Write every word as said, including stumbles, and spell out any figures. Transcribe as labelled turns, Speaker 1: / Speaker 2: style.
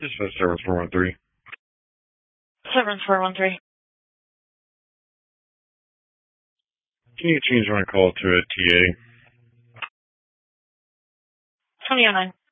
Speaker 1: This is seven four one three.
Speaker 2: seven four one three.
Speaker 1: Can you change my call to a T A?
Speaker 2: twenty oh nine.